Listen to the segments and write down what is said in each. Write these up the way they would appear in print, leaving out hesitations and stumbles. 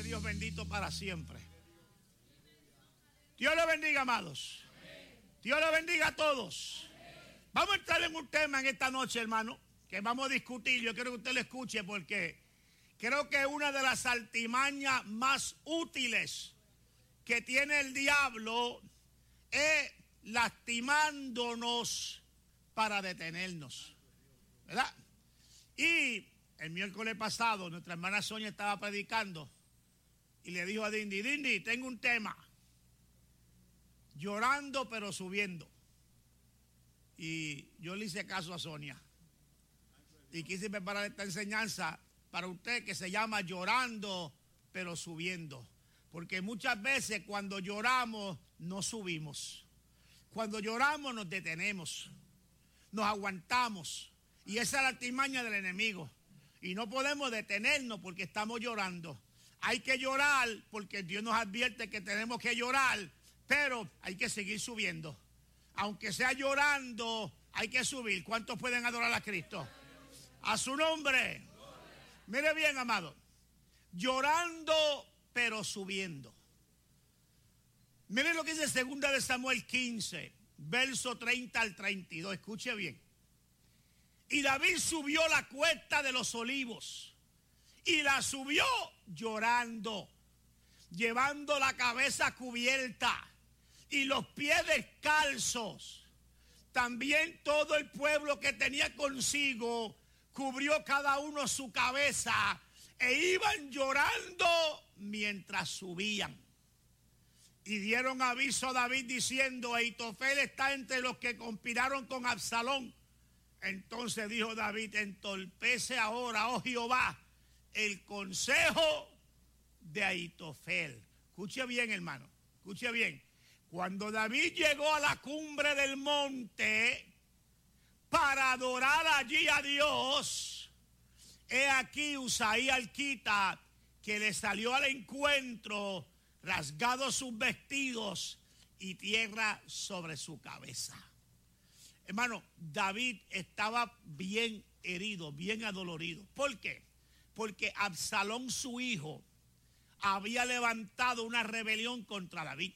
Dios bendito para siempre. Dios le bendiga, amados. Dios le bendiga a todos. Vamos a entrar en un tema en esta noche, hermano, que vamos a discutir. Yo quiero que usted lo escuche porque creo que una de las artimañas más útiles que tiene el diablo es lastimándonos para detenernos, ¿verdad? Y el miércoles pasado nuestra hermana Sonia estaba predicando y le dijo a Dindy: Dindy, tengo un tema, llorando pero subiendo. Y yo le hice caso a Sonia y quise preparar esta enseñanza para usted, que se llama llorando pero subiendo. Porque muchas veces cuando lloramos no subimos. Cuando lloramos nos detenemos, nos aguantamos. Y esa es la artimaña del enemigo. Y no podemos detenernos porque estamos llorando. Hay que llorar porque Dios nos advierte que tenemos que llorar, pero hay que seguir subiendo. Aunque sea llorando, hay que subir. ¿Cuántos pueden adorar a Cristo? A su nombre. Mire bien, amado. Llorando, pero subiendo. Mire lo que dice 2 de Samuel 15, verso 30 al 32. Escuche bien. Y David subió la cuesta de los olivos. Y la subió llorando, llevando la cabeza cubierta y los pies descalzos. También todo el pueblo que tenía consigo cubrió cada uno su cabeza e iban llorando mientras subían. Y dieron aviso a David diciendo: Ahitofel está entre los que conspiraron con Absalón. Entonces dijo David: entorpece ahora, oh Jehová, el consejo de Ahitofel. Escuche bien, hermano, escuche bien. Cuando David llegó a la cumbre del monte para adorar allí a Dios, he aquí Usaí Arquita, que le salió al encuentro, rasgado sus vestidos y tierra sobre su cabeza. Hermano, David estaba bien herido, bien adolorido. ¿Por qué? Porque Absalón, su hijo, había levantado una rebelión contra David.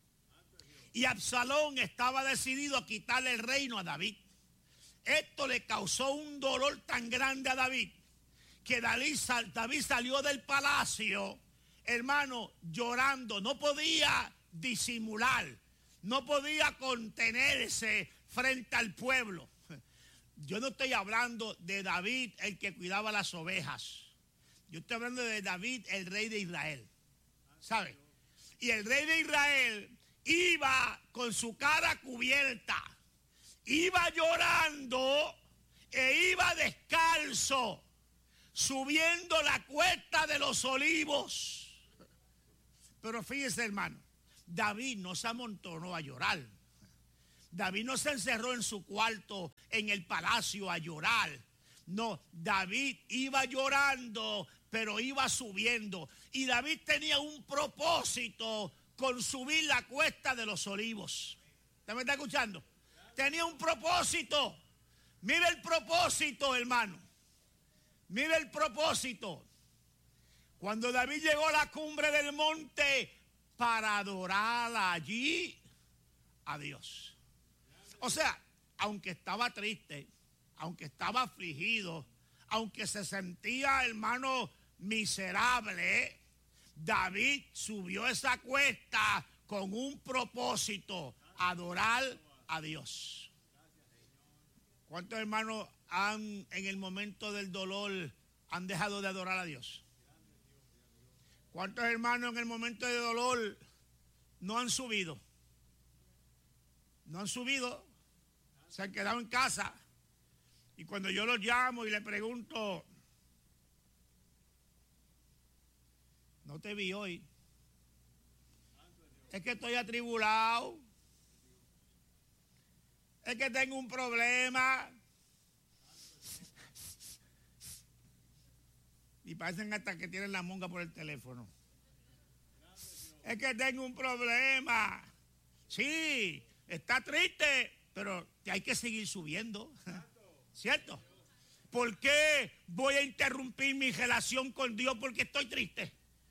Y Absalón estaba decidido a quitarle el reino a David. Esto le causó un dolor tan grande a David que David salió del palacio, hermano, llorando. No podía disimular, no podía contenerse frente al pueblo. Yo no estoy hablando de David, el que cuidaba las ovejas. Yo estoy hablando de David, el rey de Israel. ¿Sabe? Y el rey de Israel iba con su cara cubierta, iba llorando e iba descalzo, subiendo la cuesta de los olivos. Pero fíjese, hermano, David no se amontonó a llorar. David no se encerró en su cuarto, en el palacio, a llorar. No, David iba llorando, pero iba subiendo. Y David tenía un propósito con subir la cuesta de los olivos. ¿Usted me está escuchando? Tenía un propósito. Mira el propósito, hermano. Mira el propósito. Cuando David llegó a la cumbre del monte para adorar allí a Dios. O sea, aunque estaba triste, aunque estaba afligido, aunque se sentía, hermano, miserable, David subió esa cuesta con un propósito: adorar a Dios. ¿Cuántos hermanos en el momento del dolor han dejado de adorar a Dios? ¿Cuántos hermanos en el momento de dolor no han subido? No han subido, se han quedado en casa. Y cuando yo los llamo y les pregunto: no te vi hoy. Es que estoy atribulado. Es que tengo un problema. Y parecen hasta que tienen la monga por el teléfono. Es que tengo un problema. Sí, está triste, pero hay que seguir subiendo. ¿Cierto? ¿Por qué voy a interrumpir mi relación con Dios porque estoy triste?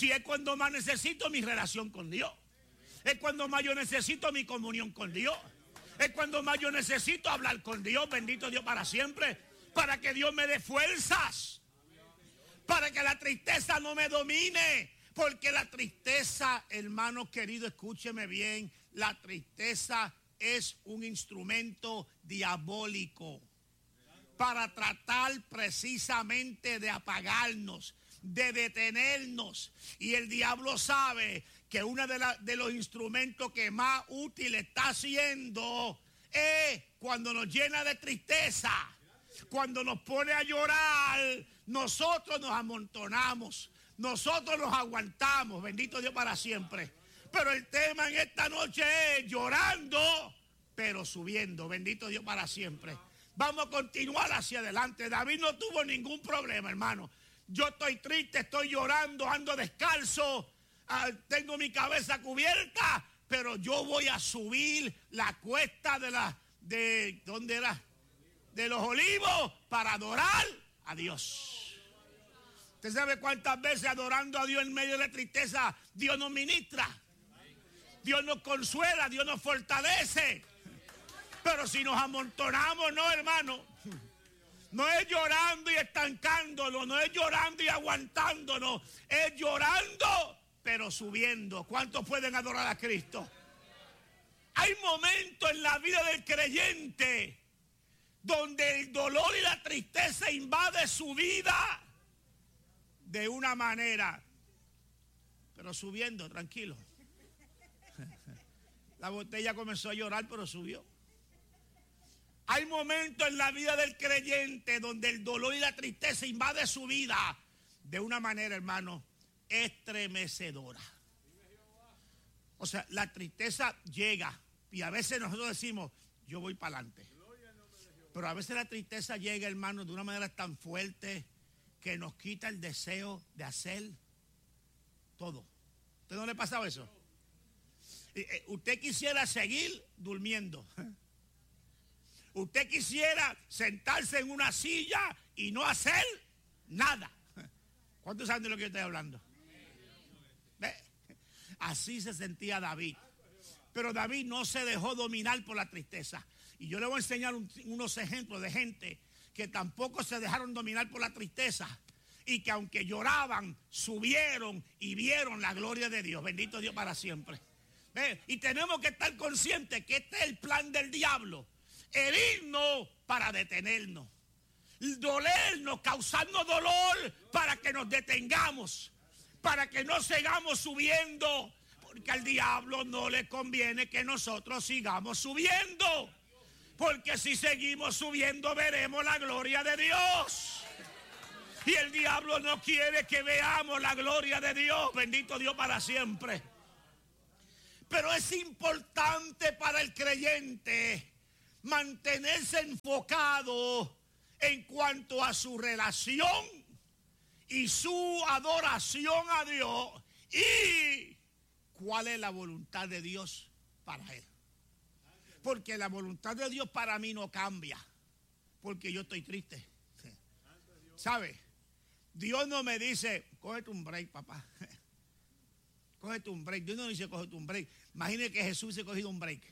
Si es cuando más necesito mi relación con Dios. Es cuando más yo necesito mi comunión con Dios. Es cuando más yo necesito hablar con Dios, bendito Dios para siempre, para que Dios me dé fuerzas, para que la tristeza no me domine, porque la tristeza, hermano querido, escúcheme bien, la tristeza es un instrumento diabólico para tratar precisamente de apagarnos, de detenernos. Y el diablo sabe que uno de los instrumentos que más útil está haciendo es cuando nos llena de tristeza, cuando nos pone a llorar, nosotros nos amontonamos, nosotros nos aguantamos, bendito Dios para siempre. Pero el tema en esta noche es llorando, pero subiendo, bendito Dios para siempre. Vamos a continuar hacia adelante. David no tuvo ningún problema, hermano. Yo estoy triste, estoy llorando, ando descalzo, tengo mi cabeza cubierta, pero yo voy a subir la cuesta ¿dónde era? De los Olivos para adorar a Dios. ¿Usted sabe cuántas veces adorando a Dios en medio de la tristeza Dios nos ministra? Dios nos consuela, Dios nos fortalece. Pero si nos amontonamos, no, hermano. No es llorando y estancándonos, no es llorando y aguantándonos, es llorando pero subiendo. ¿Cuántos pueden adorar a Cristo? Hay momentos en la vida del creyente donde el dolor y la tristeza invade su vida de una manera, pero subiendo, tranquilo. La botella comenzó a llorar, pero subió. Hay momentos en la vida del creyente donde el dolor y la tristeza invade su vida de una manera, hermano, estremecedora. O sea, la tristeza llega y a veces nosotros decimos, yo voy para adelante. Pero a veces la tristeza llega, hermano, de una manera tan fuerte que nos quita el deseo de hacer todo. ¿A usted no le ha pasado eso? Usted quisiera seguir durmiendo. Usted quisiera sentarse en una silla y no hacer nada. ¿Cuántos saben de lo que yo estoy hablando? ¿Ve? Así se sentía David. Pero David no se dejó dominar por la tristeza. Y yo le voy a enseñar unos ejemplos de gente que tampoco se dejaron dominar por la tristeza. Y que aunque lloraban, subieron y vieron la gloria de Dios. Bendito Dios para siempre. ¿Ve? Y tenemos que estar conscientes que este es el plan del diablo. Herirnos para detenernos. Dolernos, causarnos dolor para que nos detengamos. Para que no sigamos subiendo. Porque al diablo no le conviene que nosotros sigamos subiendo. Porque si seguimos subiendo veremos la gloria de Dios. Y el diablo no quiere que veamos la gloria de Dios. Bendito Dios para siempre. Pero es importante para el creyente mantenerse enfocado en cuanto a su relación y su adoración a Dios y cuál es la voluntad de Dios para él. Porque la voluntad de Dios para mí no cambia, porque yo estoy triste. ¿Sabe? Dios no me dice, cógete un break, papá. Cógete un break. Dios no dice, cógete un break. Imagine que Jesús se ha cogido un break.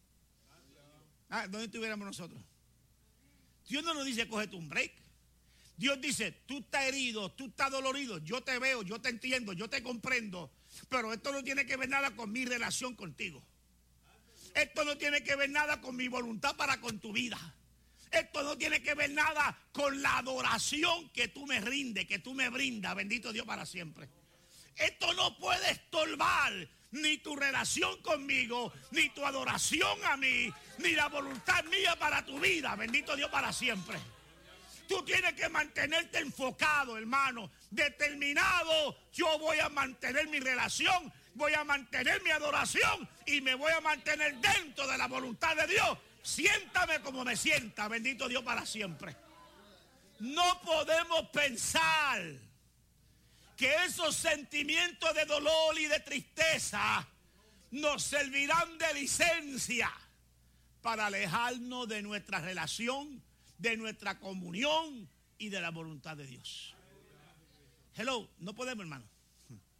¿Dónde estuviéramos nosotros? Dios no nos dice, cógete un break. Dios dice, tú estás herido, tú estás dolorido, yo te veo, yo te entiendo, yo te comprendo, pero esto no tiene que ver nada con mi relación contigo. Esto no tiene que ver nada con mi voluntad para con tu vida. Esto no tiene que ver nada con la adoración que tú me rindes, que tú me brindas, bendito Dios para siempre. Esto no puede estorbar ni tu relación conmigo, ni tu adoración a mí, ni la voluntad mía para tu vida, bendito Dios para siempre. Tú tienes que mantenerte enfocado, hermano, determinado. Yo voy a mantener mi relación, voy a mantener mi adoración y me voy a mantener dentro de la voluntad de Dios. Siéntame como me sienta, bendito Dios para siempre. No podemos pensar que esos sentimientos de dolor y de tristeza nos servirán de licencia para alejarnos de nuestra relación, de nuestra comunión y de la voluntad de Dios. Hello, no podemos, hermano.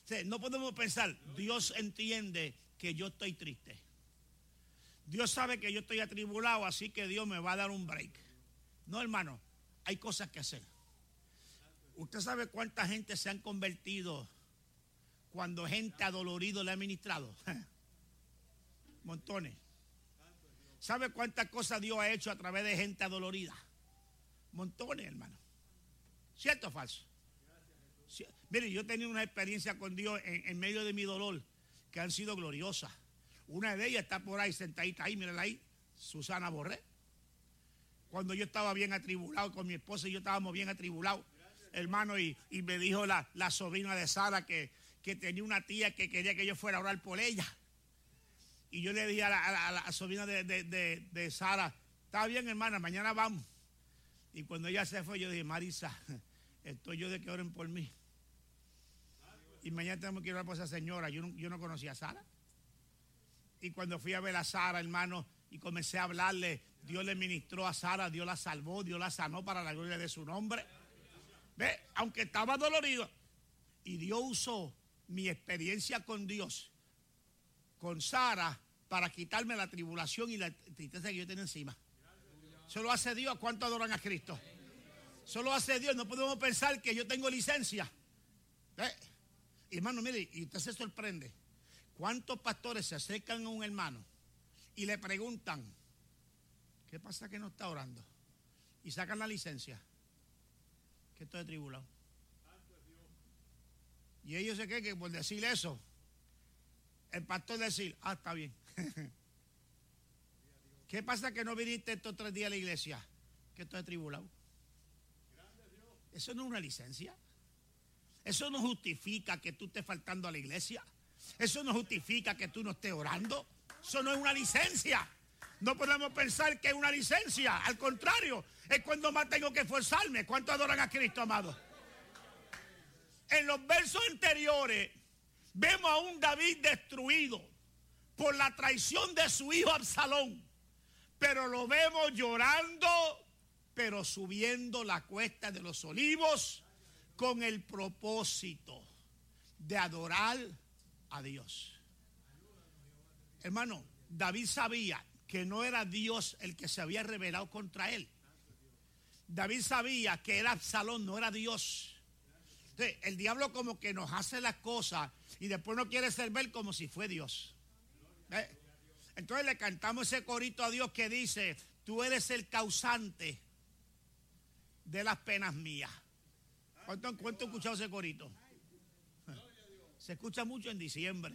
No podemos pensar, Dios entiende que yo estoy triste. Dios sabe que yo estoy atribulado, así que Dios me va a dar un break. No, hermano, hay cosas que hacer. ¿Usted sabe cuánta gente se han convertido cuando gente adolorido le ha ministrado? Montones. ¿Sabe cuántas cosas Dios ha hecho a través de gente adolorida? Montones, hermano. ¿Cierto o falso? Mire, yo he tenido una experiencia con Dios en medio de mi dolor que han sido gloriosas. Una de ellas está por ahí sentadita ahí, mírenla ahí, Susana Borré. Cuando yo estaba bien atribulado con mi esposa y yo estábamos bien atribulados, hermano, y me dijo la sobrina de Sara que tenía una tía que quería que yo fuera a orar por ella. Y yo le dije a la sobrina de Sara, está bien, hermana, mañana vamos. Y cuando ella se fue, yo dije, Marisa, estoy yo de que oren por mí. Y mañana tenemos que orar por esa señora. Yo no conocía a Sara. Y cuando fui a ver a Sara, hermano, y comencé a hablarle, Dios le ministró a Sara, Dios la salvó, Dios la sanó para la gloria de su nombre. ¿Ve? Aunque estaba dolorido. Y Dios usó mi experiencia con Dios, con Sara, para quitarme la tribulación y la tristeza que yo tenía encima. Solo hace Dios. ¿Cuánto adoran a Cristo? Solo hace Dios. No podemos pensar que yo tengo licencia. ¿Ve? Hermano, mire, y usted se sorprende. ¿Cuántos pastores se acercan a un hermano y le preguntan, ¿qué pasa que no está orando? Y sacan la licencia. Que estoy tribulado. Y ellos se creen que por decir eso, el pastor decir, está bien. ¿Qué pasa que no viniste estos 3 días a la iglesia? Que estoy tribulado. Eso no es una licencia. Eso no justifica que tú estés faltando a la iglesia. Eso no justifica que tú no estés orando. Eso no es una licencia. No podemos pensar que es una licencia. Al contrario, es cuando más tengo que esforzarme. ¿Cuánto adoran a Cristo, amado? En los versos anteriores vemos a un David destruido por la traición de su hijo Absalón. Pero lo vemos llorando, pero subiendo la cuesta de los olivos con el propósito de adorar a Dios. Hermano, David sabía que no era Dios el que se había rebelado contra él. David sabía que era Absalón, no era Dios. Entonces, el diablo como que nos hace las cosas y después no quiere servir como si fue Dios. Entonces le cantamos ese corito a Dios que dice, tú eres el causante de las penas mías. ¿Cuánto han escuchado ese corito? Se escucha mucho en diciembre.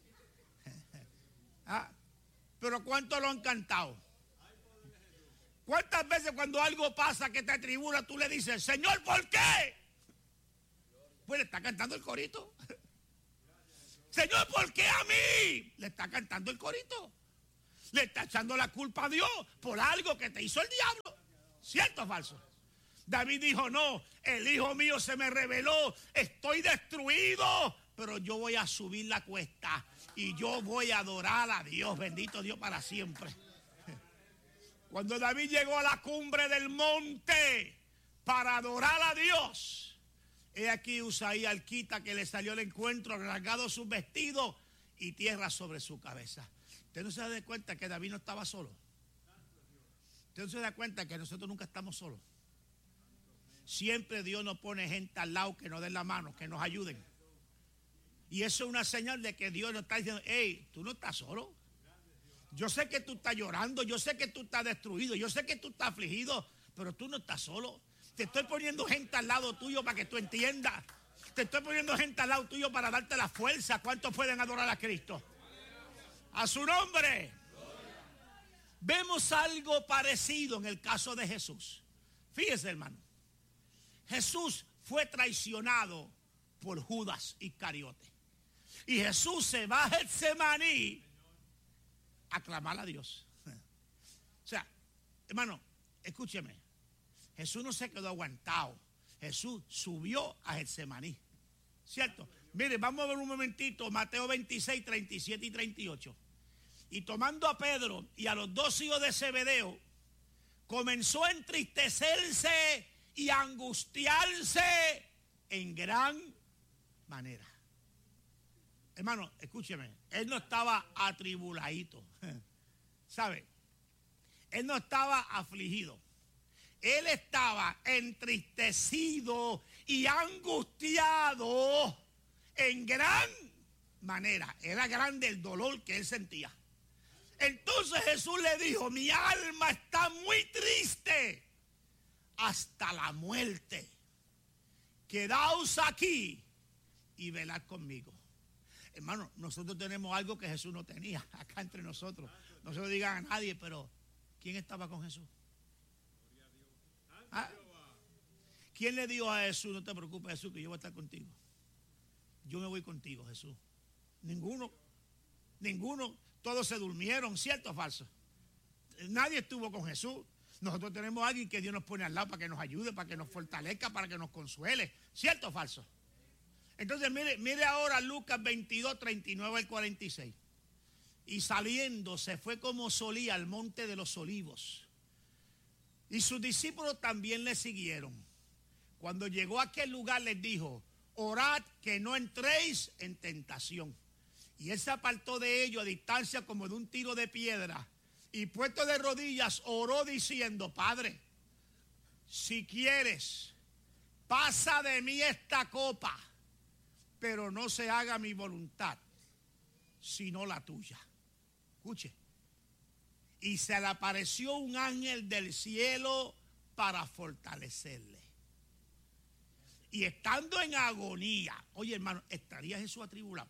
Pero ¿cuánto lo han cantado? ¿Cuántas veces cuando algo pasa que te atribula tú le dices, Señor, ¿por qué? Pues le está cantando el corito. Señor, ¿por qué a mí? Le está cantando el corito. Le está echando la culpa a Dios por algo que te hizo el diablo. ¿Cierto o falso? David dijo, no, el hijo mío se me rebeló, estoy destruido, pero yo voy a subir la cuesta y yo voy a adorar a Dios, bendito Dios para siempre. Cuando David llegó a la cumbre del monte para adorar a Dios, he aquí Usaí Arquita que le salió al encuentro, rasgado sus vestidos y tierra sobre su cabeza. Usted no se da cuenta que David no estaba solo. Usted no se da cuenta que nosotros nunca estamos solos. Siempre Dios nos pone gente al lado que nos den la mano, que nos ayuden. Y eso es una señal de que Dios nos está diciendo, hey, tú no estás solo. Yo sé que tú estás llorando, yo sé que tú estás destruido, yo sé que tú estás afligido, pero tú no estás solo. Te estoy poniendo gente al lado tuyo para que tú entiendas. Te estoy poniendo gente al lado tuyo para darte la fuerza. ¿Cuántos pueden adorar a Cristo? A su nombre. Vemos algo parecido en el caso de Jesús. Fíjese, hermano. Jesús fue traicionado por Judas Iscariote. Y Jesús se va a Getsemaní a clamar a Dios. O sea, hermano, escúcheme. Jesús no se quedó aguantado. Jesús subió a Getsemaní. ¿Cierto? Mire, vamos a ver un momentito Mateo 26, 37 y 38. Y tomando a Pedro y a los 2 hijos de Zebedeo, comenzó a entristecerse y angustiarse en gran manera. hermano, escúcheme, él no estaba atribuladito, ¿sabe? Él no estaba afligido. Él estaba entristecido y angustiado en gran manera. Era grande el dolor que él sentía. Entonces Jesús le dijo, mi alma está muy triste hasta la muerte. Quedaos aquí y velad conmigo. Hermano, nosotros tenemos algo que Jesús no tenía acá entre nosotros. No se lo digan a nadie, pero ¿quién estaba con Jesús? ¿Ah? ¿Quién le dijo a Jesús, no te preocupes, Jesús, que yo voy a estar contigo? Yo me voy contigo, Jesús. Ninguno. Todos se durmieron, ¿cierto o falso? Nadie estuvo con Jesús. Nosotros tenemos a alguien que Dios nos pone al lado para que nos ayude, para que nos fortalezca, para que nos consuele, ¿cierto o falso? Entonces mire ahora Lucas 22, 39 al 46. Y saliendo se fue como solía al monte de los olivos. Y sus discípulos también le siguieron. Cuando llegó a aquel lugar les dijo, orad que no entréis en tentación. Y él se apartó de ellos a distancia como de un tiro de piedra. Y puesto de rodillas oró diciendo, Padre, si quieres, pasa de mí esta copa, pero no se haga mi voluntad, sino la tuya. Escuche. Y se le apareció un ángel del cielo para fortalecerle. Y estando en agonía, oye hermano, ¿estaría Jesús atribulado?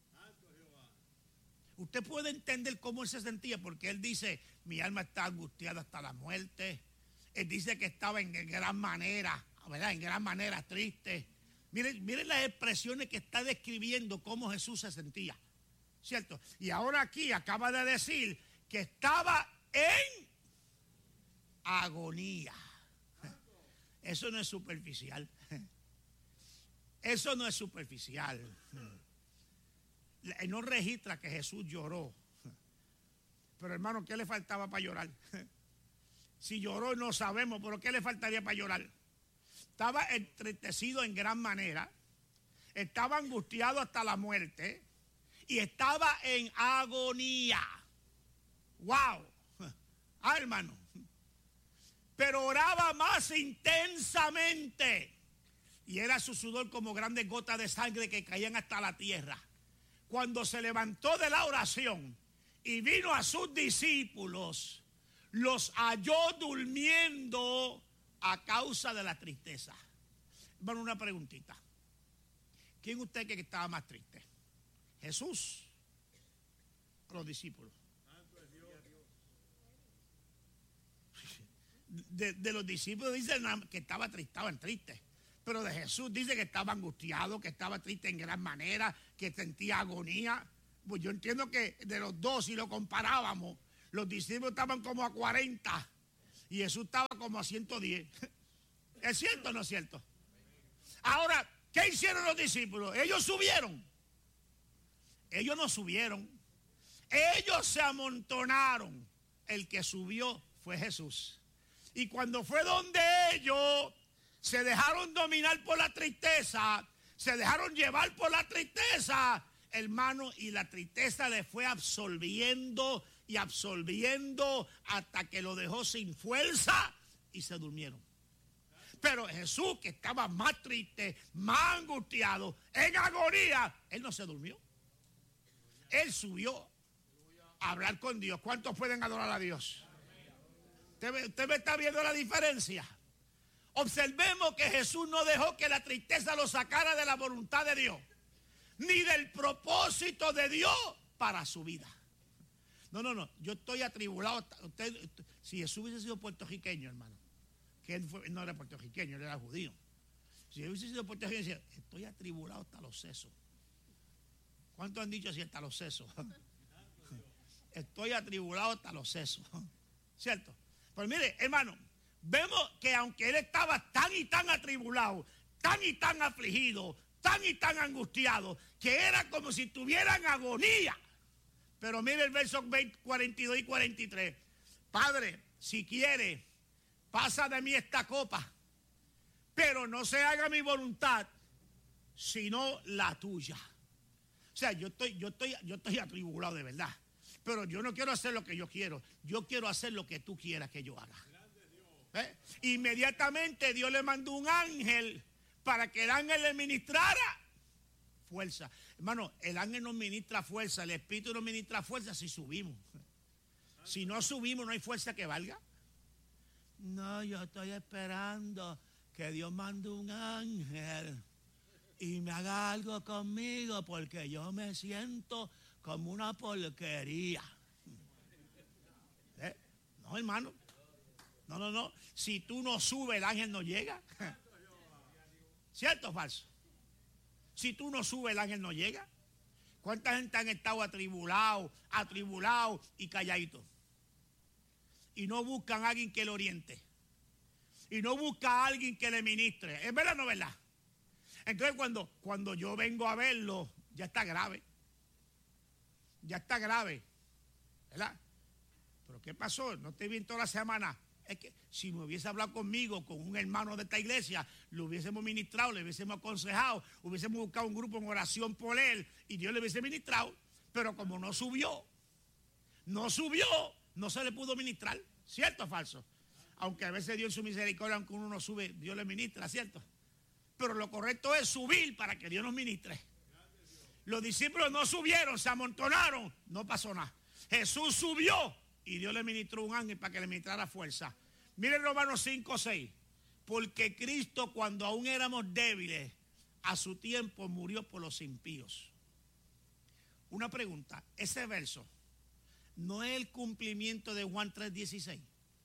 Usted puede entender cómo él se sentía, porque él dice, mi alma está angustiada hasta la muerte. Él dice que estaba en gran manera, ¿verdad? En gran manera triste. Miren las expresiones que está describiendo cómo Jesús se sentía, ¿cierto? Y ahora aquí acaba de decir que estaba en agonía. Eso no es superficial. Eso no es superficial. Él no registra que Jesús lloró. Pero hermano, ¿qué le faltaba para llorar? Si lloró no sabemos, pero ¿qué le faltaría para llorar? Estaba entristecido en gran manera, estaba angustiado hasta la muerte y estaba en agonía. ¡Wow! Ah, hermano. Pero oraba más intensamente y era su sudor como grandes gotas de sangre que caían hasta la tierra. Cuando se levantó de la oración y vino a sus discípulos, los halló durmiendo a causa de la tristeza. Bueno, una preguntita. ¿Quién usted cree que estaba más triste? ¿Jesús o los discípulos? De los discípulos dicen que estaban tristes. Pero de Jesús dice que estaba angustiado, que estaba triste en gran manera, que sentía agonía. Pues yo entiendo que de los dos, si lo comparábamos, los discípulos estaban como a 40 y Jesús estaba como a 110. ¿Es cierto o no es cierto? Ahora, ¿qué hicieron los discípulos? Ellos subieron. Ellos no subieron. Ellos se amontonaron. El que subió fue Jesús. Y cuando fue donde ellos se dejaron dominar por la tristeza, se dejaron llevar por la tristeza, hermano, y la tristeza le fue absorbiendo y absorbiendo hasta que lo dejó sin fuerza y se durmieron. Pero Jesús, que estaba más triste, más angustiado, en agonía, él no se durmió. Él subió a hablar con Dios. ¿Cuántos pueden adorar a Dios? ¿Usted me está viendo la diferencia? Observemos que Jesús no dejó que la tristeza lo sacara de la voluntad de Dios, ni del propósito de Dios para su vida. No, yo estoy atribulado. Si Jesús hubiese sido puertorriqueño, hermano, que él no era puertorriqueño, él era judío. Si él hubiese sido puertorriqueño, decía, estoy atribulado hasta los sesos. ¿Cuántos han dicho así hasta los sesos? Estoy atribulado hasta los sesos. ¿Cierto? Pues mire, hermano, vemos que aunque él estaba tan y tan atribulado, tan y tan afligido, tan y tan angustiado, que era como si tuviera en agonía. Pero mire el verso 42 y 43. Padre, si quiere, pasa de mí esta copa, pero no se haga mi voluntad, sino la tuya. sea, yo estoy atribulado de verdad. Pero yo no quiero hacer lo que yo quiero. Yo quiero hacer lo que tú quieras que yo haga. Inmediatamente Dios le mandó un ángel para que el ángel le ministrara fuerza. Hermano, el ángel nos ministra fuerza, el Espíritu nos ministra fuerza si subimos. Si no subimos, no hay fuerza que valga. No, yo estoy esperando que Dios mande un ángel y me haga algo conmigo porque yo me siento como una porquería. No, hermano. No. Si tú no subes, el ángel no llega. ¿Cierto o falso? Si tú no subes, el ángel no llega. ¿Cuánta gente han estado atribulados y calladitos? Y no buscan a alguien que le oriente. Y no buscan a alguien que le ministre. ¿Es verdad o no es verdad? Entonces cuando yo vengo a verlo, ya está grave. Ya está grave. ¿Verdad? ¿Pero qué pasó? No te vi toda la semana. Es que si me hubiese hablado conmigo, con un hermano de esta iglesia, lo hubiésemos ministrado, le hubiésemos aconsejado, hubiésemos buscado un grupo en oración por él y Dios le hubiese ministrado. Pero como no subió, no se le pudo ministrar. ¿Cierto o falso? Aunque a veces Dios en su misericordia, aunque uno no sube, Dios le ministra, ¿cierto? Pero lo correcto es subir para que Dios nos ministre. Los discípulos no subieron, se amontonaron, no pasó nada. Jesús subió y Dios le ministró un ángel para que le ministrara fuerza. Miren Romanos 5:6. Porque Cristo, cuando aún éramos débiles, a su tiempo murió por los impíos. Una pregunta, ese verso no es el cumplimiento de Juan 3:16.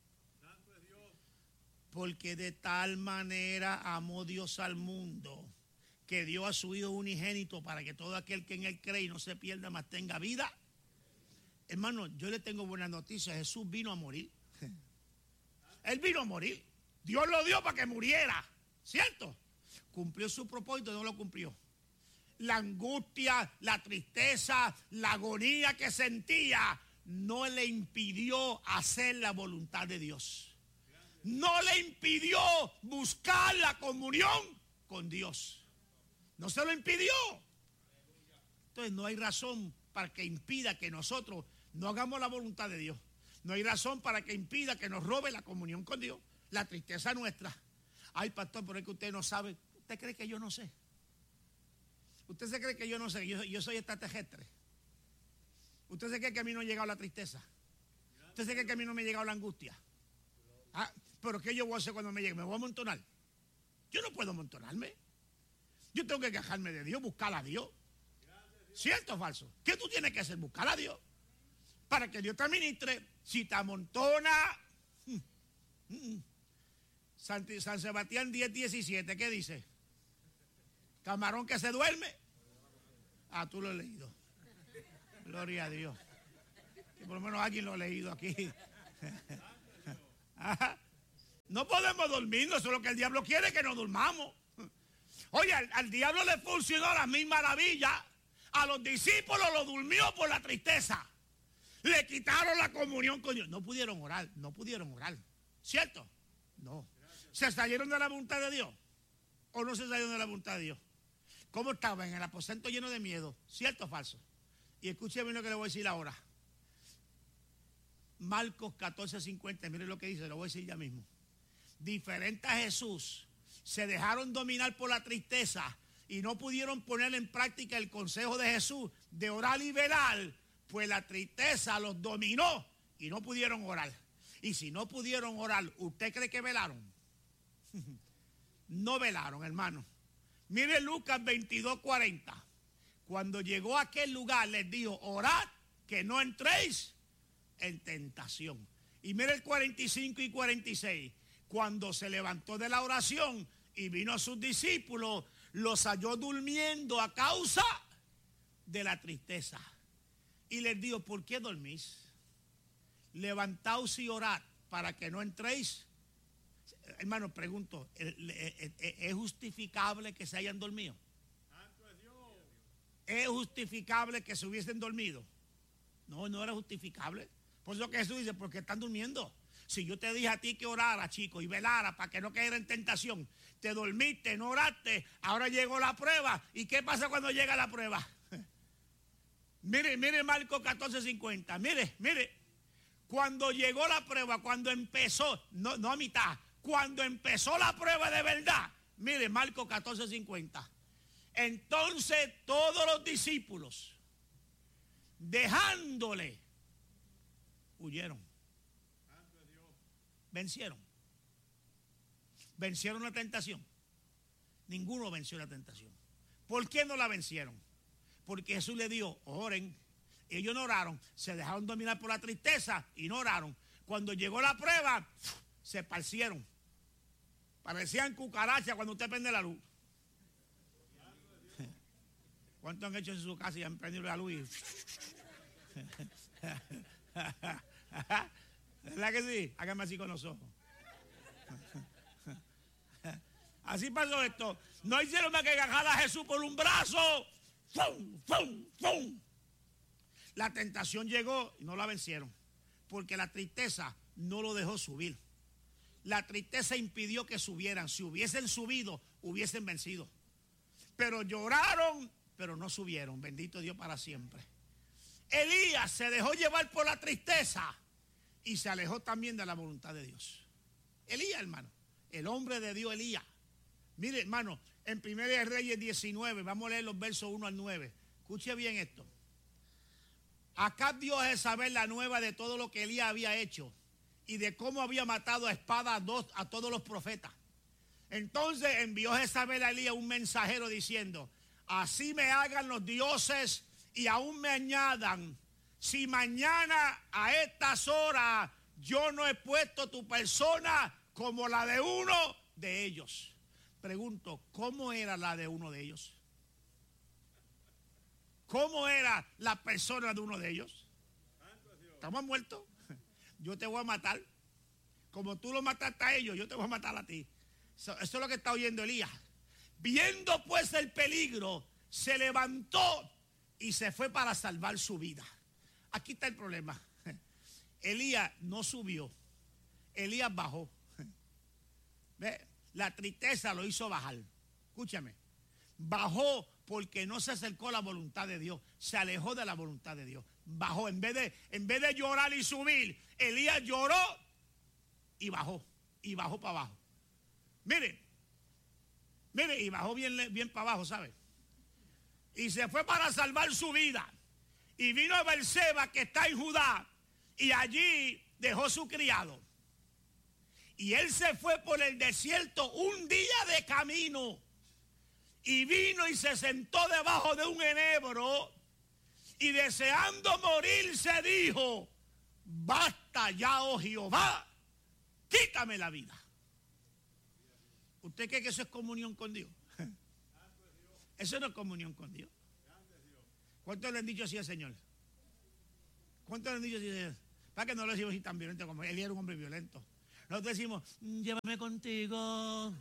Porque de tal manera amó Dios al mundo, que dio a su Hijo unigénito para que todo aquel que en él cree y no se pierda, mas tenga vida. Hermano, yo le tengo buenas noticias. Jesús vino a morir. Él vino a morir. Dios lo dio para que muriera. ¿Cierto? Cumplió su propósito, no lo cumplió. La angustia, la tristeza, la agonía que sentía no le impidió hacer la voluntad de Dios. No le impidió buscar la comunión con Dios. No se lo impidió. Entonces no hay razón para que impida que nosotros no hagamos la voluntad de Dios. No hay razón para que impida que nos robe la comunión con Dios. La tristeza nuestra. Ay, pastor, pero es que usted no sabe. ¿Usted cree que yo no sé? ¿Usted se cree que yo no sé? Yo soy extraterrestre. ¿Usted se cree que a mí no ha llegado la tristeza? ¿Usted se cree que a mí no me ha llegado la angustia? ¿Pero qué yo voy a hacer cuando me llegue? ¿Me voy a amontonar? Yo no puedo amontonarme. Yo tengo que quejarme de Dios, buscar a Dios. ¿Cierto o falso? ¿Qué tú tienes que hacer? Buscar a Dios. Para que Dios te administre. Si te amontona. San Sebastián 10:17, ¿qué dice? Camarón que se duerme. Tú lo has leído. Gloria a Dios. Que por lo menos alguien lo ha leído aquí. No podemos dormirnos, eso es lo que el diablo quiere, que nos durmamos. Oye, al diablo le funcionó la misma maravilla. A los discípulos lo durmió por la tristeza. Le quitaron la comunión con Dios. No pudieron orar. ¿Cierto? No. ¿Se salieron de la voluntad de Dios? ¿O no se salieron de la voluntad de Dios? ¿Cómo estaban? En el aposento lleno de miedo. ¿Cierto o falso? Y escúcheme lo que le voy a decir ahora. Marcos 14:50, miren lo que dice, lo voy a decir ya mismo. Diferente a Jesús, se dejaron dominar por la tristeza y no pudieron poner en práctica el consejo de Jesús de orar y velar, pues la tristeza los dominó y no pudieron orar. Y si no pudieron orar, ¿usted cree que velaron? No velaron, hermano. Mire Lucas 22:40. Cuando llegó a aquel lugar les dijo, orad que no entréis en tentación. Y mire el 45 y 46. Cuando se levantó de la oración y vino a sus discípulos, los halló durmiendo a causa de la tristeza. Y les dijo, ¿por qué dormís? Levantaos y orad para que no entréis. Hermano, pregunto, ¿es justificable que se hayan dormido? ¿Es justificable que se hubiesen dormido? No, no era justificable. Por eso que Jesús dice, ¿por qué están durmiendo? Si yo te dije a ti que orara, chico, y velara para que no cayera en tentación, te dormiste, no oraste, ahora llegó la prueba. ¿Y qué pasa cuando llega la prueba? Mire Marcos 14:50. Mire. Cuando llegó la prueba, cuando empezó, no a mitad, cuando empezó la prueba de verdad. Mire Marcos 14:50. Entonces todos los discípulos, dejándole, huyeron. Vencieron. Vencieron la tentación. Ninguno venció la tentación. ¿Por qué no la vencieron? Porque Jesús le dijo, oren. Ellos no oraron, se dejaron dominar por la tristeza y no oraron. Cuando llegó la prueba, se esparcieron. Parecían cucarachas cuando usted prende la luz. ¿Cuántos han hecho en su casa y han prendido la luz? ¿Verdad que sí? Hágame así con los ojos. Así pasó esto. No hicieron más que agarrar a Jesús por un brazo. ¡Fum, fum, fum! La tentación llegó y no la vencieron. Porque la tristeza no lo dejó subir. La tristeza impidió que subieran. Si hubiesen subido, hubiesen vencido. Pero lloraron, pero no subieron. Bendito Dios para siempre. Elías se dejó llevar por la tristeza y se alejó también de la voluntad de Dios. Elías, hermano, el hombre de Dios Elías. Mire, hermano, en 1 Reyes 19, vamos a leer los versos 1 al 9. Escuche bien esto. Acab dio a Jezabel la nueva de todo lo que Elías había hecho y de cómo había matado a espada a todos los profetas. Entonces envió Jezabel a Elías un mensajero diciendo, así me hagan los dioses y aún me añadan, si mañana a estas horas yo no he puesto tu persona como la de uno de ellos. Pregunto, ¿cómo era la de uno de ellos? ¿Cómo era la persona de uno de ellos? ¿Estamos muertos? Yo te voy a matar. Como tú lo mataste a ellos, yo te voy a matar a ti. Eso es lo que está oyendo Elías. Viendo pues el peligro, se levantó y se fue para salvar su vida. Aquí está el problema. Elías no subió. Elías bajó. ¿Ve? La tristeza lo hizo bajar. Escúchame. Bajó porque no se acercó a la voluntad de Dios. Se alejó de la voluntad de Dios. Bajó. En vez de llorar y subir, Elías lloró y bajó. Y bajó para abajo. Mire, y bajó bien para abajo, ¿sabe? Y se fue para salvar su vida. Y vino a Berseba, que está en Judá, y allí dejó su criado. Y él se fue por el desierto un día de camino. Y vino y se sentó debajo de un enebro. Y deseando morirse dijo, basta ya, oh Jehová, quítame la vida. ¿Usted cree que eso es comunión con Dios? Eso no es comunión con Dios. ¿Cuántos le han dicho así al Señor? ¿Cuántos le han dicho así al Señor? Para que no lo decimos así tan violento como él era un hombre violento. Nosotros decimos, llévame contigo.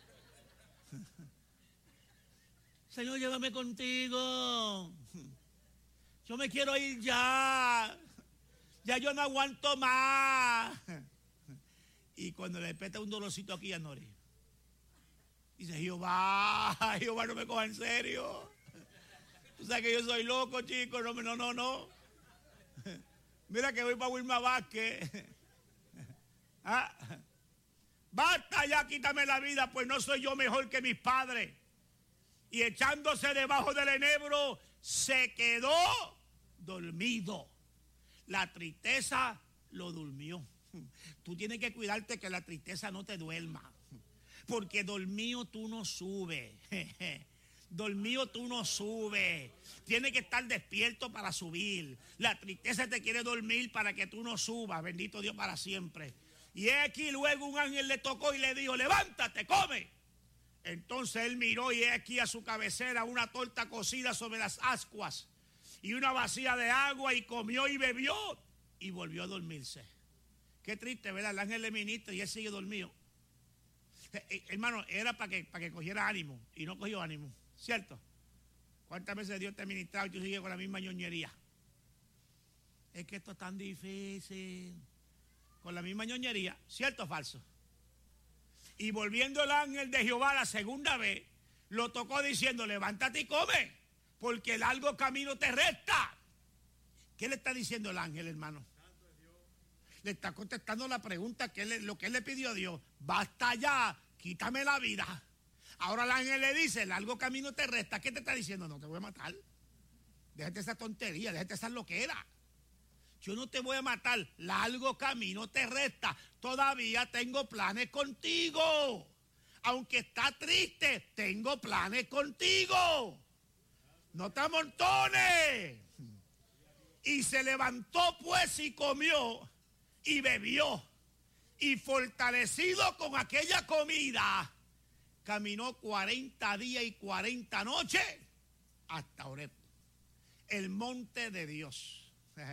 Señor, llévame contigo. Yo me quiero ir ya. Ya yo no aguanto más. Y cuando le peta un dolorcito aquí a Nori, dice, Jehová no me coja en serio. Tú sabes que yo soy loco, chico. No. Mira que voy para Wilma Vázquez. ¿Ah? Basta ya, quítame la vida, pues no soy yo mejor que mis padres. Y echándose debajo del enebro, se quedó dormido. La tristeza lo durmió. Tú tienes que cuidarte que la tristeza no te duerma. Porque dormido tú no subes. Dormido tú no subes. Tienes que estar despierto para subir. La tristeza te quiere dormir para que tú no subas. Bendito Dios para siempre. Y aquí luego un ángel le tocó y le dijo, levántate, come. Entonces él miró y aquí a su cabecera una torta cocida sobre las ascuas y una vasija de agua, y comió y bebió y volvió a dormirse. Qué triste, ¿verdad? El ángel le ministra y él sigue dormido. Hermano, era para que cogiera ánimo y no cogió ánimo, ¿cierto? ¿Cuántas veces Dios te ha ministrado y tú sigues con la misma ñoñería? Es que esto es tan difícil. Con la misma ñoñería, ¿cierto o falso? Y volviendo el ángel de Jehová la segunda vez, lo tocó diciendo, levántate y come, porque largo camino te resta. ¿Qué le está diciendo el ángel, hermano? Le está contestando la pregunta, lo que él le pidió a Dios. Basta ya, quítame la vida. Ahora el ángel le dice, largo camino te resta. ¿Qué te está diciendo? No te voy a matar. Déjate esa tontería, déjate esa loquera. Yo no te voy a matar, largo camino te resta. Todavía tengo planes contigo. Aunque está triste, tengo planes contigo. No te amontones. Y se levantó pues y comió y bebió. Y fortalecido con aquella comida, caminó 40 días y 40 noches hasta Horeb, el monte de Dios.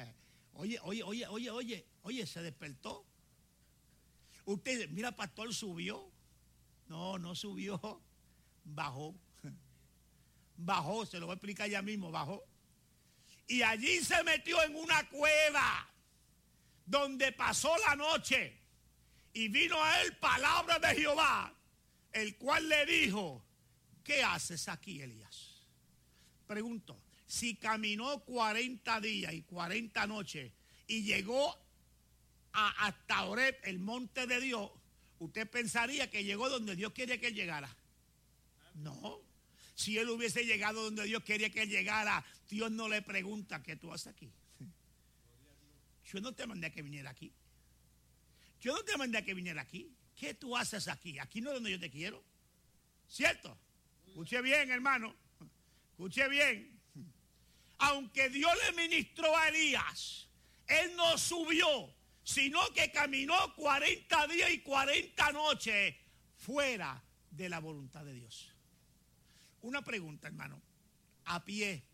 Oye, se despertó. Usted, mira, pastor, subió. No subió, bajó. Bajó, se lo voy a explicar ya mismo, bajó. Y allí se metió en una cueva donde pasó la noche. Y vino a él palabra de Jehová, el cual le dijo, ¿qué haces aquí, Elías? Pregunto, si caminó 40 días y 40 noches y llegó hasta Horeb, el monte de Dios, usted pensaría que llegó donde Dios quería que él llegara. No. Si él hubiese llegado donde Dios quería que él llegara, Dios no le pregunta, ¿qué tú haces aquí? Yo no te mandé a que viniera aquí. Yo no te mandé a que viniera aquí. ¿Qué tú haces aquí? Aquí no es donde yo te quiero. ¿Cierto? Escuche bien, hermano. Escuche bien. Aunque Dios le ministró a Elías, él no subió, sino que caminó 40 días y 40 noches fuera de la voluntad de Dios. Una pregunta, hermano. A pie,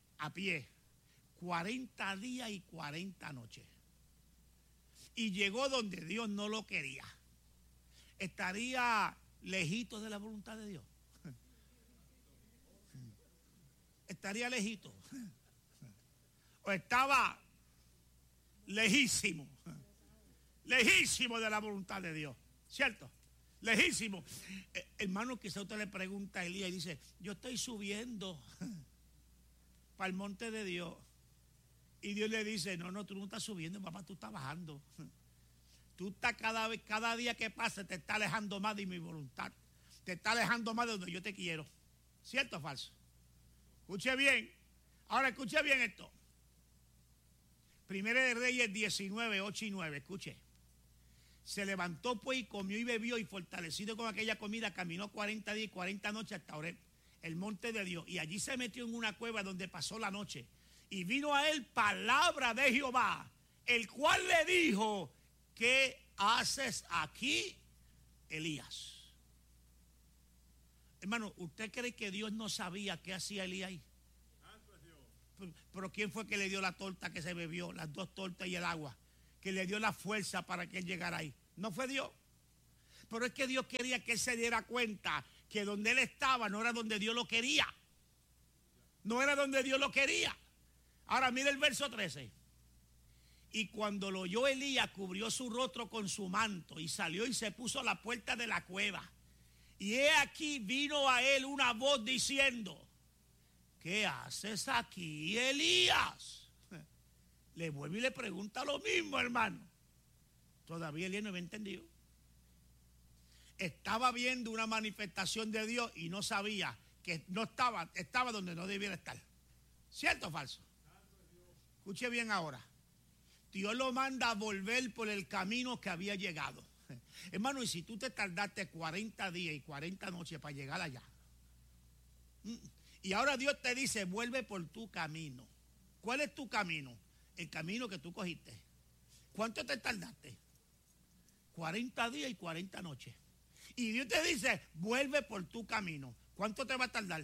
40 días y 40 noches. Y llegó donde Dios no lo quería. ¿Estaría lejito de la voluntad de Dios? ¿Estaría lejito? ¿O estaba lejísimo? Lejísimo de la voluntad de Dios, ¿cierto? Lejísimo. Hermano, quizá usted le pregunta a Elías y dice, yo estoy subiendo para el monte de Dios. Y Dios le dice, no, tú no estás subiendo, papá, tú estás bajando. Tú estás cada día que pasa, te está alejando más de mi voluntad. Te está alejando más de donde yo te quiero. ¿Cierto o falso? Escuche bien. Ahora escuche bien esto. Primera de Reyes 19, 8 y 9, escuche. Se levantó pues y comió y bebió y fortalecido con aquella comida caminó 40 días y 40 noches hasta Horeb, el monte de Dios. Y allí se metió en una cueva donde pasó la noche. Y vino a él palabra de Jehová, el cual le dijo, ¿qué haces aquí, Elías? Hermano, ¿usted cree que Dios no sabía qué hacía Elías ahí? Pero ¿quién fue que le dio la torta que se bebió, las 2 tortas y el agua? Que le dio la fuerza para que él llegara ahí. ¿No fue Dios? Pero es que Dios quería que él se diera cuenta que donde él estaba no era donde Dios lo quería. No era donde Dios lo quería. Ahora mire el verso 13. Y cuando lo oyó Elías, cubrió su rostro con su manto y salió y se puso a la puerta de la cueva. Y he aquí vino a él una voz diciendo, ¿qué haces aquí, Elías? Le vuelve y le pregunta lo mismo, hermano. Todavía Elías no había entendido. Estaba viendo una manifestación de Dios y no sabía que no estaba donde no debiera estar. ¿Cierto o falso? Escuche bien ahora. Dios lo manda a volver por el camino que había llegado. Hermano, y si tú te tardaste 40 días y 40 noches para llegar allá, y ahora Dios te dice, vuelve por tu camino. ¿Cuál es tu camino? El camino que tú cogiste. ¿Cuánto te tardaste? 40 días y 40 noches. Y Dios te dice, vuelve por tu camino. ¿Cuánto te va a tardar?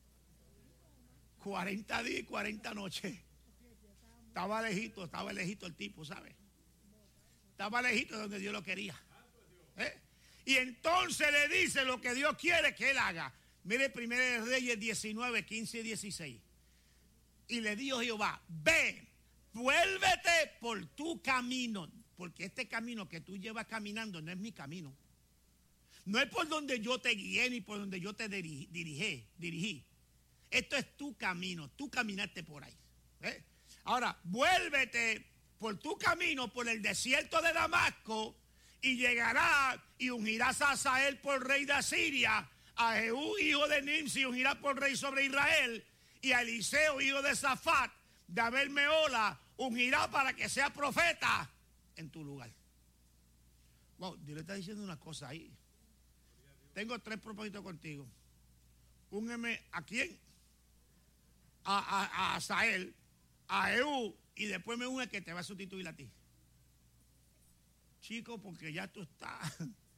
40 días y 40 noches. Estaba lejito el tipo, ¿sabes? Estaba lejito de donde Dios lo quería. Y entonces le dice lo que Dios quiere que él haga. Mire 1 Reyes 19, 15 y 16. Y le dijo Jehová, ve, vuélvete por tu camino. Porque este camino que tú llevas caminando no es mi camino. No es por donde yo te guié ni por donde yo te dirigí. Esto es tu camino. Tú caminaste por ahí. Ahora, vuélvete por tu camino por el desierto de Damasco y llegarás y ungirás a Asael por rey de Asiria, a Jehú, hijo de Nimsi, ungirás por rey sobre Israel, y a Eliseo, hijo de Safat, de Abel Meola, ungirá para que sea profeta en tu lugar. Wow, Dios le está diciendo una cosa ahí. Tengo 3 propósitos contigo. Úngeme a quién, a Asael, a Jehú, y después me une que te va a sustituir a ti. Chico, porque ya tú estás.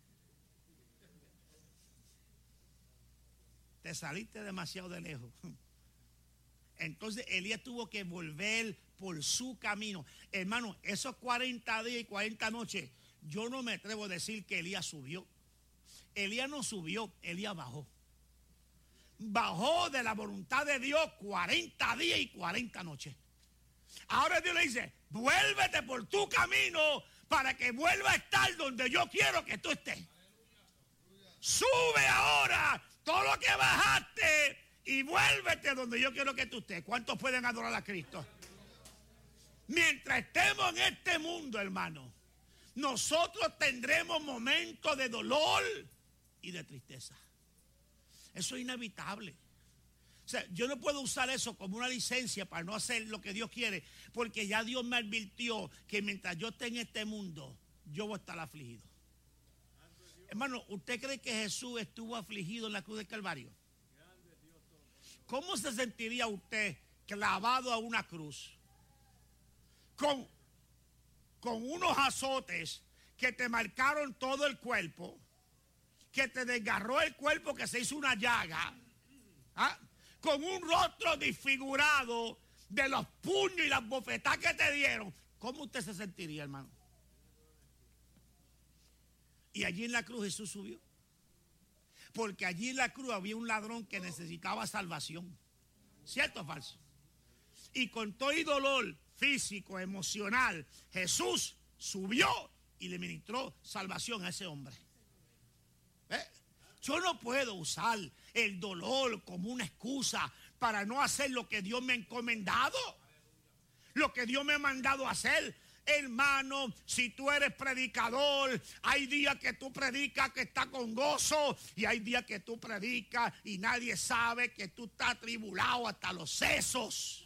Te saliste demasiado de lejos. Entonces Elías tuvo que volver por su camino. Hermano, esos 40 días y 40 noches, yo no me atrevo a decir que Elías subió. Elías no subió, Elías bajó. Bajó de la voluntad de Dios 40 días y 40 noches. Ahora Dios le dice, vuélvete por tu camino para que vuelva a estar donde yo quiero que tú estés. Sube ahora todo lo que bajaste y vuélvete donde yo quiero que tú estés. ¿Cuántos pueden adorar a Cristo? Mientras estemos en este mundo, hermano, nosotros tendremos momentos de dolor y de tristeza. Eso es inevitable. O sea, yo no puedo usar eso como una licencia para no hacer lo que Dios quiere, porque ya Dios me advirtió que mientras yo esté en este mundo, yo voy a estar afligido. Hermano, ¿usted cree que Jesús estuvo afligido en la cruz del Calvario? ¿Cómo se sentiría usted clavado a una cruz con unos azotes que te marcaron todo el cuerpo, que te desgarró el cuerpo, que se hizo una llaga, ¿ah? Con un rostro disfigurado de los puños y las bofetadas que te dieron? ¿Cómo usted se sentiría, hermano? Y allí en la cruz Jesús subió. Porque allí en la cruz había un ladrón que necesitaba salvación. ¿Cierto o falso? Y con todo el dolor físico, emocional, Jesús subió y le ministró salvación a ese hombre. Yo no puedo usar el dolor como una excusa para no hacer lo que Dios me ha encomendado, lo que Dios me ha mandado a hacer. Hermano, si tú eres predicador, hay días que tú predicas que está con gozo y hay días que tú predicas y nadie sabe que tú estás atribulado hasta los sesos.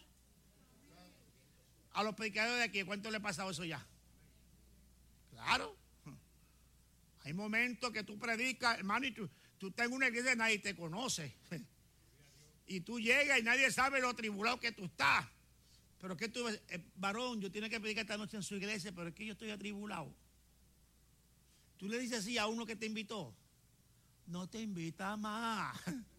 A los predicadores de aquí, ¿cuánto le ha pasado eso ya? Claro. Hay momentos que tú predicas, hermano, y tú estás en una iglesia y nadie te conoce. Y tú llegas y nadie sabe lo atribulado que tú estás. Pero que tú, varón, yo tengo que predicar esta noche en su iglesia, pero es que yo estoy atribulado. Tú le dices así a uno que te invitó, no te invita más.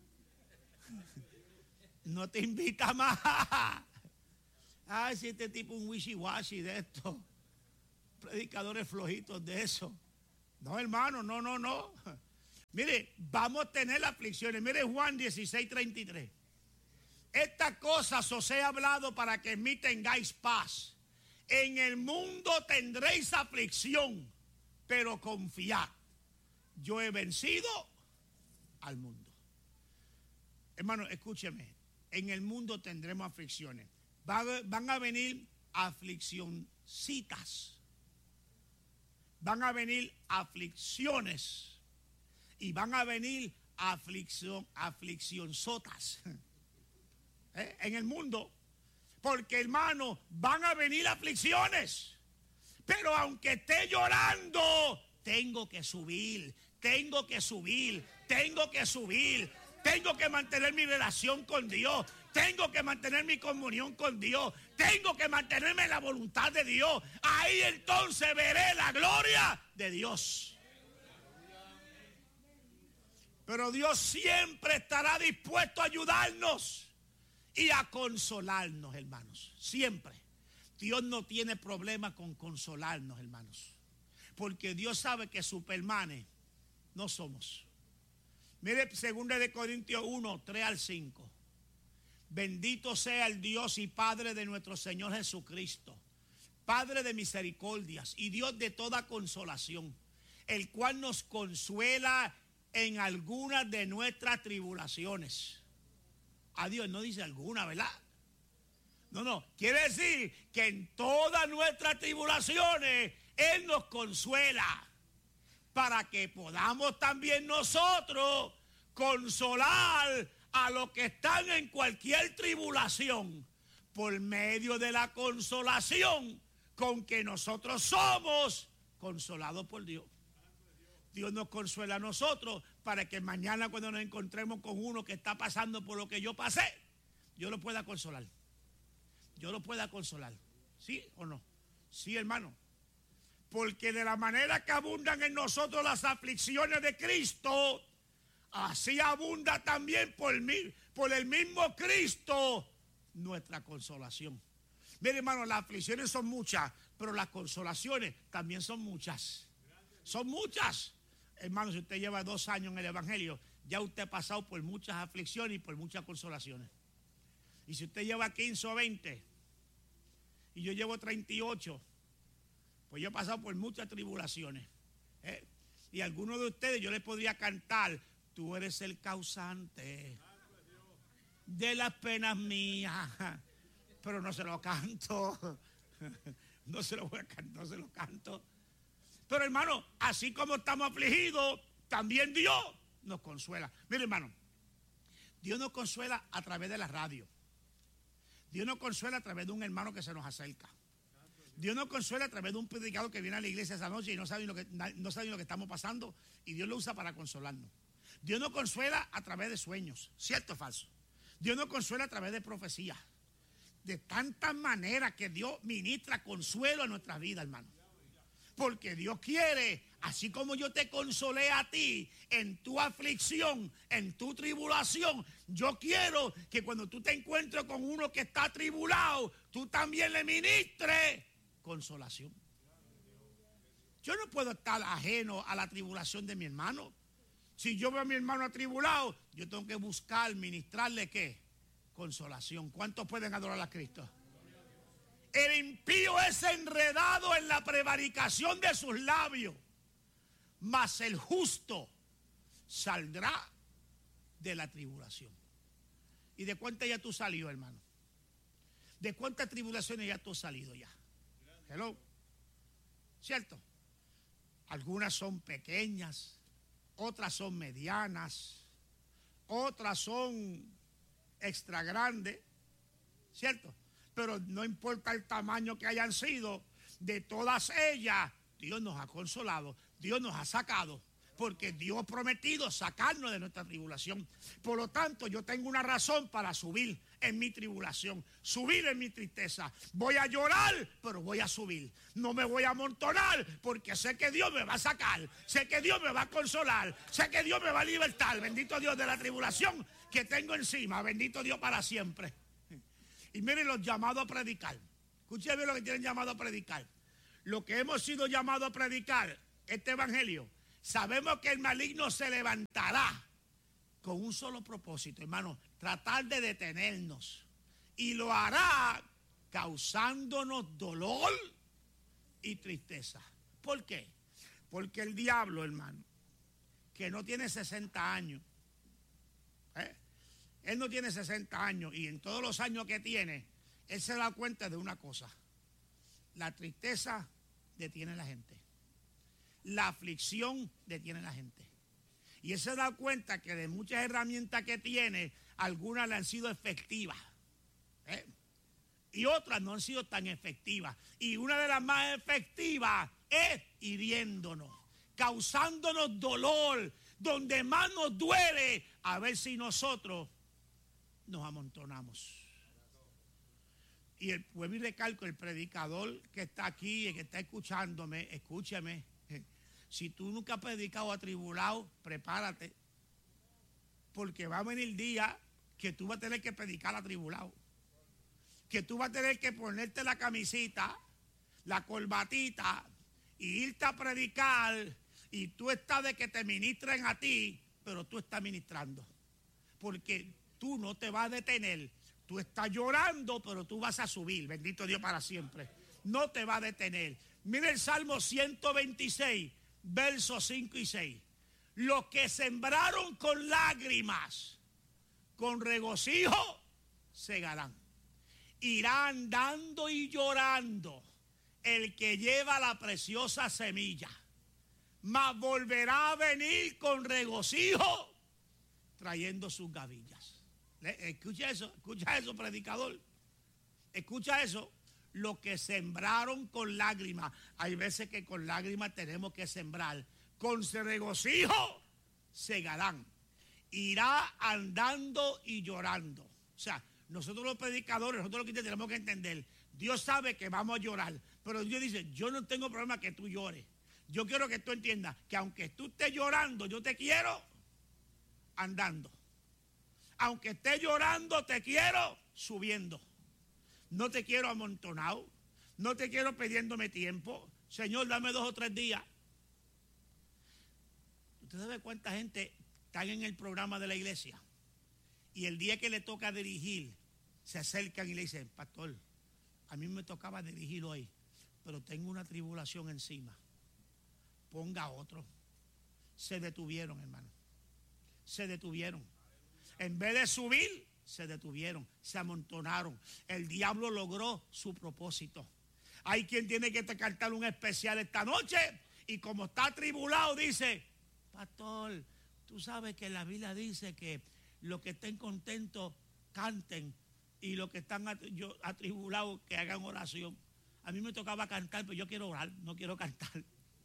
No te invita más. Ay, si este tipo un wishy-washy de esto. Predicadores flojitos de eso. No, hermano, no. Mire, vamos a tener aflicciones. Mire Juan 16:33. Estas cosas os he hablado para que en mí tengáis paz. En el mundo tendréis aflicción, pero confiad. Yo he vencido al mundo. Hermano, escúcheme. En el mundo tendremos aflicciones. Van a venir afliccioncitas. Van a venir aflicciones. Y van a venir afliccionzotas. En el mundo, porque hermano, van a venir aflicciones, pero aunque esté llorando, tengo que subir, tengo que mantener mi relación con Dios, tengo que mantener mi comunión con Dios, tengo que mantenerme en la voluntad de Dios. Ahí entonces veré la gloria de Dios. Pero Dios siempre estará dispuesto a ayudarnos y a consolarnos, hermanos. Siempre. Dios no tiene problema con consolarnos, hermanos. Porque Dios sabe que supermanes no somos. Mire 2 Corintios 1, 3 al 5. Bendito sea el Dios y Padre de nuestro Señor Jesucristo, Padre de misericordias y Dios de toda consolación, el cual nos consuela en algunas de nuestras tribulaciones. A Dios no dice alguna, ¿verdad? No, quiere decir que en todas nuestras tribulaciones Él nos consuela para que podamos también nosotros consolar a los que están en cualquier tribulación por medio de la consolación con que nosotros somos consolados por Dios. Dios nos consuela a nosotros para que mañana cuando nos encontremos con uno que está pasando por lo que yo pasé, yo lo pueda consolar. Yo lo pueda consolar. ¿Sí o no? Sí, hermano. Porque de la manera que abundan en nosotros las aflicciones de Cristo, así abunda también por el mismo Cristo nuestra consolación. Mire, hermano, las aflicciones son muchas, pero las consolaciones también son muchas. Son muchas. Hermano, si usted lleva 2 años en el Evangelio, ya usted ha pasado por muchas aflicciones y por muchas consolaciones. Y si usted lleva 15 o 20 y yo llevo 38, pues yo he pasado por muchas tribulaciones. Y a algunos de ustedes yo les podría cantar: tú eres el causante de las penas mías. Pero no se lo canto. No se lo voy a cantar, no se lo canto. Pero hermano, así como estamos afligidos, también Dios nos consuela. Mire, hermano, Dios nos consuela a través de la radio. Dios nos consuela a través de un hermano que se nos acerca. Dios nos consuela a través de un predicador que viene a la iglesia esa noche y no sabe lo que estamos pasando, y Dios lo usa para consolarnos. Dios nos consuela a través de sueños, ¿cierto o falso? Dios nos consuela a través de profecías. De tantas maneras que Dios ministra consuelo a nuestras vidas, hermano. Porque Dios quiere, así como yo te consolé a ti en tu aflicción, en tu tribulación, yo quiero que cuando tú te encuentres con uno que está atribulado, tú también le ministres consolación. Yo no puedo estar ajeno a la tribulación de mi hermano. Si yo veo a mi hermano atribulado, yo tengo que buscar ministrarle ¿qué? Consolación. ¿Cuántos pueden adorar a Cristo? El impío es enredado en la prevaricación de sus labios, mas el justo saldrá de la tribulación. ¿Y de cuántas ya tú salió, hermano? ¿De cuántas tribulaciones ya tú has salido ya? Hello. ¿Cierto? Algunas son pequeñas, otras son medianas, otras son extra grandes, ¿cierto? Pero no importa el tamaño que hayan sido, de todas ellas, Dios nos ha consolado, Dios nos ha sacado, porque Dios ha prometido sacarnos de nuestra tribulación. Por lo tanto, yo tengo una razón para subir en mi tribulación, subir en mi tristeza. Voy a llorar, pero voy a subir. No me voy a amontonar, porque sé que Dios me va a sacar, sé que Dios me va a consolar, sé que Dios me va a libertar. Bendito Dios de la tribulación que tengo encima, bendito Dios para siempre. Y miren los llamados a predicar. Escuchen bien lo que tienen llamado a predicar. Lo que hemos sido llamados a predicar, este evangelio, sabemos que el maligno se levantará con un solo propósito, hermano, tratar de detenernos. Y lo hará causándonos dolor y tristeza. ¿Por qué? Porque el diablo, hermano, que no tiene 60 años, él no tiene 60 años y en todos los años que tiene, él se da cuenta de una cosa: la tristeza detiene a la gente, la aflicción detiene a la gente. Y él se da cuenta que de muchas herramientas que tiene, algunas le han sido efectivas, y otras no han sido tan efectivas. Y una de las más efectivas es hiriéndonos, causándonos dolor, donde más nos duele, a ver si nosotros nos amontonamos. Y vuelvo y recalco, el predicador que está aquí, el que está escuchándome, escúcheme. Si tú nunca has predicado atribulado, prepárate, porque va a venir el día que tú vas a tener que predicar atribulado, que tú vas a tener que ponerte la camisita, la corbatita, y irte a predicar, y tú estás de que te ministren a ti, pero tú estás ministrando, porque tú no te vas a detener. Tú estás llorando, pero tú vas a subir. Bendito Dios para siempre. No te va a detener. Mira el Salmo 126, versos 5 y 6. Los que sembraron con lágrimas, con regocijo, segarán. Irá andando y llorando el que lleva la preciosa semilla, mas volverá a venir con regocijo trayendo sus gavillas. Escucha eso, predicador. Escucha eso. Lo que sembraron con lágrimas. Hay veces que con lágrimas tenemos que sembrar. Con regocijo segarán. Irá andando y llorando. O sea, nosotros los predicadores, nosotros los que tenemos que entender, Dios sabe que vamos a llorar, pero Dios dice, yo no tengo problema que tú llores. Yo quiero que tú entiendas que aunque tú estés llorando, yo te quiero andando. Aunque estés llorando, te quiero subiendo. No te quiero amontonado, no te quiero pidiéndome tiempo. Señor, dame 2 o 3 días. ¿Usted sabe cuánta gente está en el programa de la iglesia? Y el día que le toca dirigir, se acercan y le dicen, pastor, a mí me tocaba dirigir hoy, pero tengo una tribulación encima. Ponga otro. Se detuvieron, hermano. Se detuvieron. En vez de subir, se detuvieron, se amontonaron. El diablo logró su propósito. Hay quien tiene que cantar un especial esta noche y como está atribulado dice, pastor, tú sabes que la Biblia dice que los que estén contentos canten y los que están atribulados que hagan oración. A mí me tocaba cantar, pero yo quiero orar, no quiero cantar.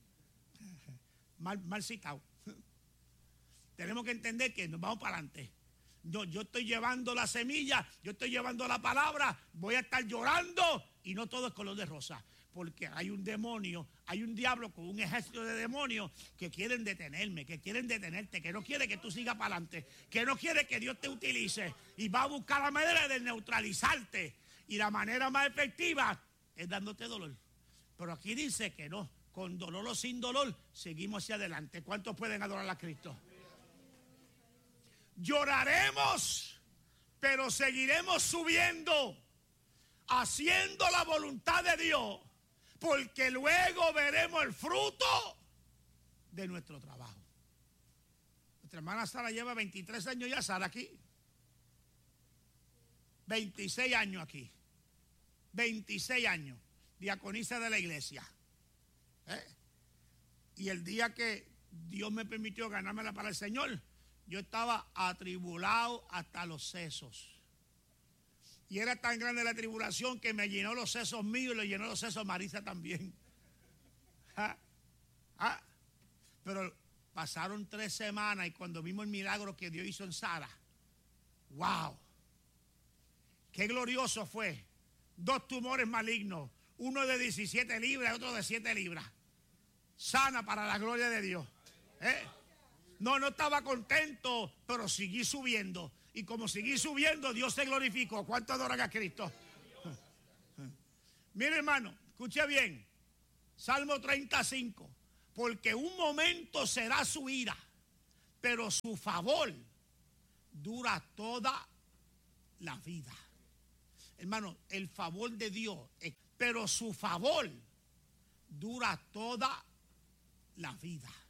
Mal citado. Tenemos que entender que nos vamos para adelante. Yo estoy llevando la semilla, yo estoy llevando la palabra, voy a estar llorando y no todo es color de rosa. Porque hay un demonio, hay un diablo con un ejército de demonios que quieren detenerme, que quieren detenerte, que no quiere que tú sigas para adelante, que no quiere que Dios te utilice y va a buscar la manera de neutralizarte. Y la manera más efectiva es dándote dolor. Pero aquí dice que no, con dolor o sin dolor, seguimos hacia adelante. ¿Cuántos pueden adorar a Cristo? Lloraremos, pero seguiremos subiendo, haciendo la voluntad de Dios, porque luego veremos el fruto de nuestro trabajo. Nuestra hermana Sara lleva 23 años ya, Sara, aquí. 26 años aquí. 26 años, diaconisa de la iglesia. Y el día que Dios me permitió ganármela para el Señor, yo estaba atribulado hasta los sesos. Y era tan grande la tribulación que me llenó los sesos míos y le llenó los sesos a Marisa también. Pero pasaron 3 semanas y cuando vimos el milagro que Dios hizo en Sara, ¡wow! ¡Qué glorioso fue! 2 tumores malignos, uno de 17 libras y otro de 7 libras. Sana para la gloria de Dios. No estaba contento, pero seguí subiendo. Y como seguí subiendo, Dios se glorificó. ¿Cuánto adoran a Cristo? Mire, hermano, escuche bien. Salmo 35. Porque un momento será su ira, pero su favor dura toda la vida. Hermano, el favor de Dios, pero su favor dura toda la vida.